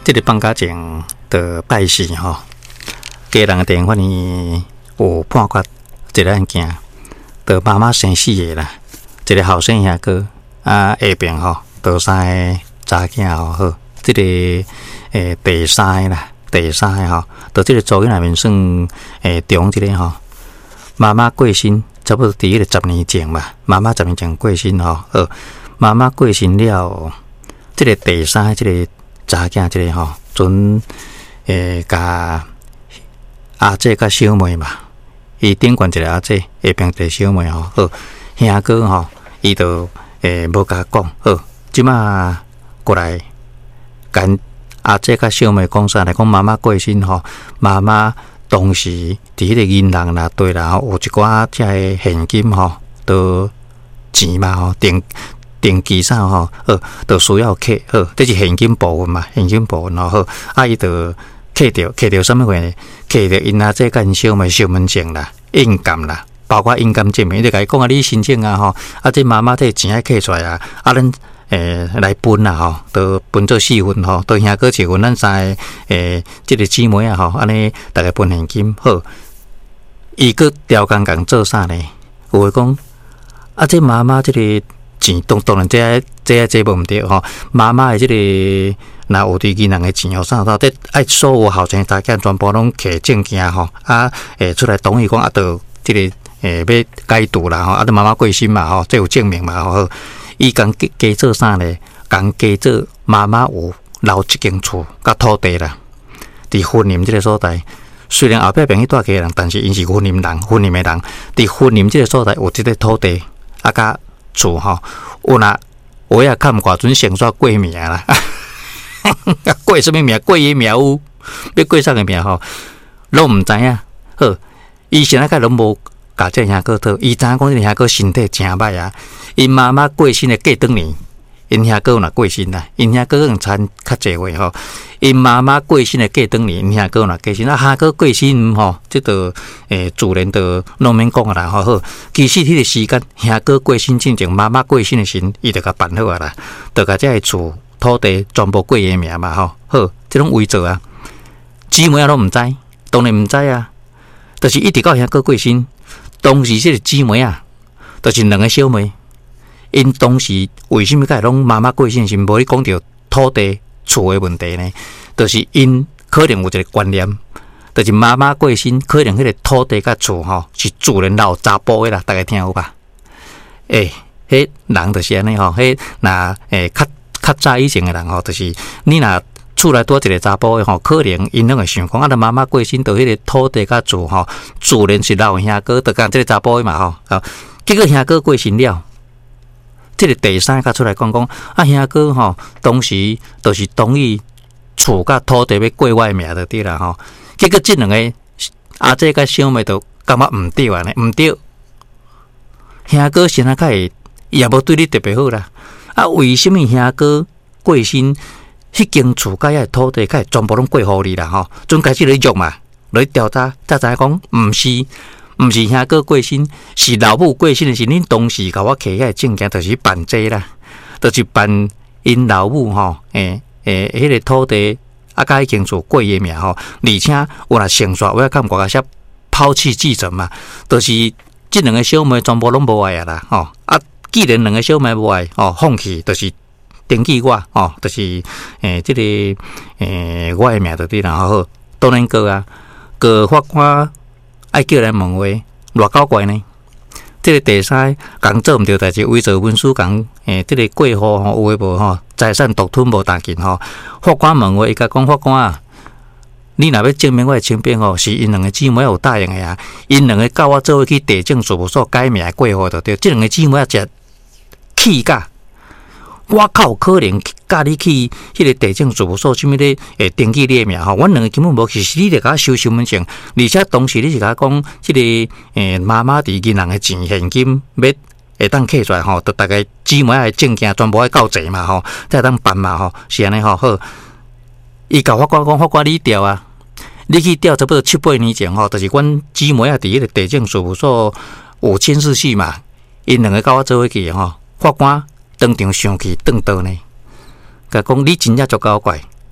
这个放假前的拜四吼，家人电话呢有判决一个案件，的妈妈生4个啦，一个后生兄哥下边吼，得3个查囝吼好，这个第3个啦，第3个吼，到这个组内面算中一个吼，妈妈过身，差不多第一个10年前嘛，妈妈10年前过身吼，妈妈过身了，这个第3个这个查囝这个吼，准甲阿姐甲小妹嘛，伊顶悬一个阿姐，下边一个小妹吼，好兄哥吼，伊就无甲讲，好，即马过来跟阿姐甲小妹讲啥来讲，妈妈过身吼，妈妈当时伫迄个银行啦，对啦，有一寡遮个现金吼，都钱嘛吼，定期啥吼，都需要扣，好，这是现金部分嘛，现金部分吼，好，伊就扣掉什么货呢？扣掉因阿姐甲因小妹身份证啦、印鉴啦，包括印鉴证明，伊就甲伊讲啊，你申请啊吼，啊这妈妈这钱爱扣出来啊，啊咱来分啦吼，都分做4份吼，都兄哥1份，咱3个这个姊妹啊吼，安尼大家分现金好，伊个调工共做啥呢？有诶讲啊，这妈妈这个钱当然这无毋对吼，妈妈的这个若有伫银行的钱吼，啥这爱所有后生查囝全部拢摕证件吼，出来同意讲啊，到这个要解除啦吼，啊，妈妈过身嘛吼，这有证明嘛吼，伊共加做啥呢？共加做妈妈有留一间厝甲土地啦，伫婚姻这个所在。虽然后壁边去住家人，但是因是婚姻的人，伫婚姻这个所在有这个土地啊，甲厝吼，有若我也看不寡准先煞过名啦，过什么名？过伊名有，要过啥个名吼？拢毋知影。好，伊现在甲拢无甲这兄哥讨，伊知影讲这兄哥身体真歹啊。因妈妈过身的过当年，因兄哥若过身啦，因兄哥可能参较济话吼。因妈妈过身的过当年，因兄哥若过身啊，兄哥过身吼，这个自然就拢免讲啦吼。好，其实迄个时间，兄哥过身之前，妈妈过身的时，伊就甲办好啊啦，就甲这个厝土地全部过伊名嘛吼。好，这种伪造啊，姊妹啊拢毋知，当然毋知啊，就是一直到兄哥过身，当时这个姊妹啊，就是2个小妹。因当时为什么甲拢妈妈过身时无咧讲到土地厝的问题呢？就是因可能有一个观念，就是妈妈过身，可能迄个土地甲厝吼是自然留查甫的啦，大家听有吧？迄人就是安尼吼，迄若较早以前的人吼，就是你若厝内多一个查甫的吼，可能因拢会想讲，啊，妈妈过身，到迄个土地甲厝吼，自然是留兄哥，就讲这个查甫的嘛吼，结果兄哥过身了。这个第3个出来讲啊，兄哥吼，当时就是同意厝甲土地要过我名就对啦吼。结果这2个阿姐甲小妹就感觉毋对啊呢，毋对。兄哥现在会也无对你特别好啦，啊，为什么兄哥过身，迄间厝甲遐土地甲全部拢过互你啦吼？准开始咧约嘛，咧调查，才知讲毋是兄哥过身，是老母过身的是恁当时甲我摕遐证件，就是办这啦，就是办因老母吼，迄个土地啊，甲迄间厝过伊名吼，而且有若成煞，我也看外加抛弃继承嘛，就是这2个小妹全部拢无爱啊啦，吼啊，既然2个小妹无爱，放弃，就是登记我，就是这个我的名就对啦，好，当然个法官。爱叫人问话，偌搞怪呢？这个第3讲做毋对代志，伪造文书讲，这个过户吼有诶无吼，财产独吞无当紧吼。法官问话，伊甲讲法官啊，你若要证明我诶清白吼，是因2个姊妹有答应诶啊，因2个教我做伙去地政事务所改名过户就对，这2个姊妹啊，真气甲。我靠，可能甲你去迄个地政事务所，什么咧？登记你的名吼，阮2个根本无去，是你咧甲我收身份证，而且当时你是甲我讲，即个妈妈伫银行的钱现金要会当摕出来吼，就大概姊妹的证件全部要够齐嘛吼，才当办嘛吼，是安尼吼好。伊甲法官讲，法官你调啊，你去调差不多7、8年前吼，就是阮姊妹啊伫迄个地政事务所有监视器嘛，因2个甲我做伙去吼，法官。当场生气，转倒呢，甲讲你真正足搞怪，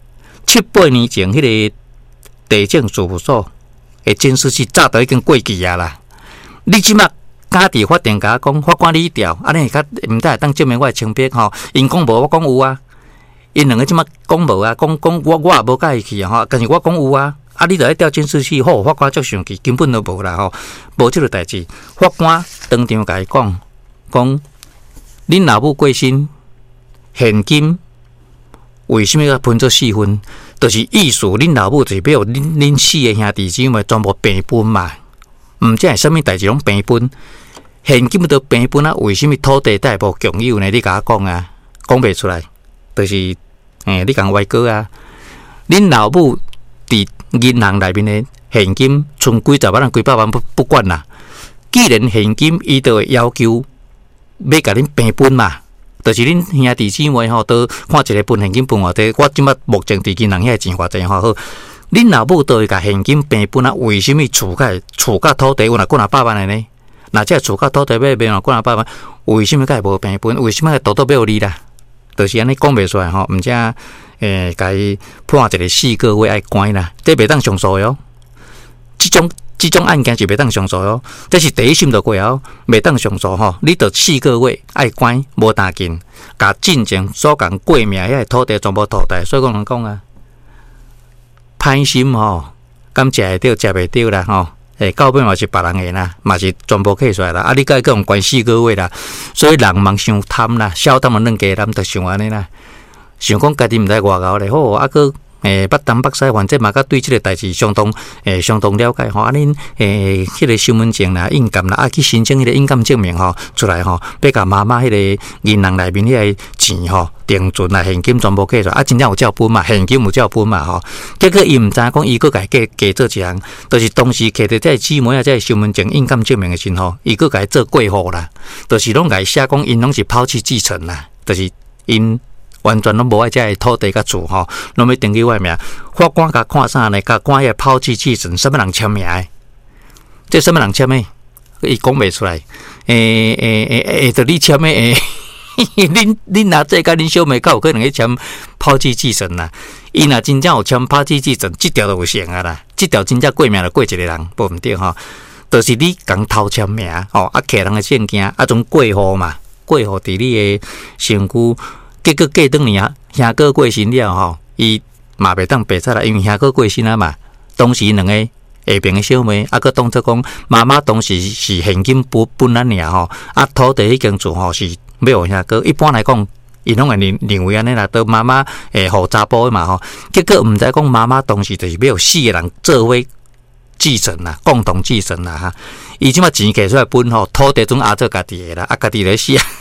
7、8年前迄个地政事务所的监视器早都已经过期啊啦。你即马家己法庭甲我讲，法官你调，安尼较毋知当证明我的清白吼？因讲无，我讲有啊。因两个即马讲无啊，讲我也无介意去啊吼，但是我讲有啊。啊，你著爱调监视器，好，法官足生气，根本都无啦吼，无即个代志。法官当场甲伊讲，恁老母过身，现金为什么要分做4份？就是意思恁老母就是要恁4个兄弟姊妹全部平分嘛，毋知系啥物代志拢平分，现金都平分啊？为什么土地才无共有呢？你甲我讲啊，讲袂出来，就是你讲歪哥啊，恁老母伫银行内面的现金存几十万、几百万不管啦。既然现金伊就会要求要甲恁平分嘛，就是恁兄弟姊妹吼，都看一个分现金分偌济。我即摆目前伫银行遐个钱偌济吼，好，恁老母都会甲现金平分啊？为什么厝甲土地有若过100万的呢？若这厝甲土地买若过100万，为什么甲无平分？为什么多要你啦？就是安尼讲袂出来吼，毋则甲伊判一个4个月爱关啦，这袂当上诉哟。即种案件是袂当上诉哟，这是第一审就过后，袂当上诉吼。你着4个月爱关，无打紧，甲进前所讲过命遐个土地全部土地，所以讲人讲啊，歹心吼，敢食会着，食袂着啦吼。到尾嘛是别人的啦，嘛是全部起出来啦。啊，你甲伊讲关4个月啦，所以人茫伤贪啦，小贪嘛软家贪，着想安尼啦。想讲家己毋知外交咧，好啊个北东北西，反正嘛，甲对即个代志相当了解吼。啊，恁迄个身份证啦、印鉴啦，啊去申请迄个印鉴证明吼出来吼，要甲妈妈迄个银行内面迄个钱吼定存啦、现金全部计出来，啊真正有照分嘛，现金有照分嘛吼。结果伊毋知讲伊佫家加做一项，就是当时摕着这姊妹啊，这身份证、印鉴证明的时候，伊佫家做过户啦，就是拢家写讲因拢是抛弃继承啦，就是因。完全拢无爱遮个土地甲厝吼，拢要登记我名。法官甲看啥呢？甲看迄抛弃继承，什么人签名的？这什么人签的？伊讲袂出来。就你签的恁若这甲恁小妹，较有可能去签抛弃继承啦。伊若真正有签抛弃继承，这条就有成啊啦。这条真正过命就过一个人，无毋对吼。就是你共偷签名吼，啊，摕人的证件，啊，种过户嘛，过户伫你的身躯。结果过当年兄哥过身了吼，伊嘛袂当白出来，因为兄哥过身啊嘛。当时两个下边的小妹，啊，佮当作讲妈妈当时是现金分咱尔吼，啊，土地迄间厝吼是要互兄哥。一般来讲，伊拢会认为安尼啦，都妈妈互查甫的嘛吼。结果毋知讲妈妈当时就是要4个人做伙继承啦，共同继承啦哈。伊即马钱摕出来分吼，土地总压做家己的啦，啊，家己来死啊。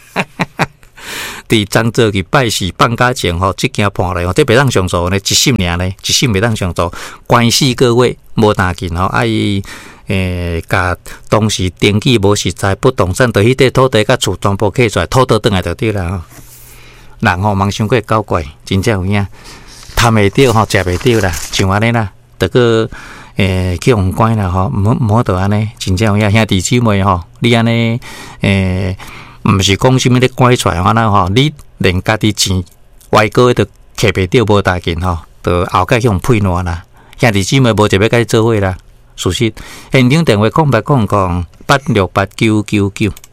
伫漳州去拜祀放假前吼，即件判来吼，这袂当上诉呢，1审尔呢，1审袂当上诉，关4个月无打紧吼，啊伊甲当时登记无实在不动产，对迄块土地甲厝全部起出来，土地转来就对啦吼。人吼茫想过搞怪，真正有影，贪袂着吼，食袂着啦，像安尼啦，得个去用关啦吼，无得安尼，真正有影，兄弟姊妹吼，你安尼毋是讲啥物咧拐出来安那吼，你连家己钱歪哥都摕袂着无大紧吼，就后盖去用配烂啦。兄弟姊妹无一要甲你做伙啦。事实现场电话0800868999。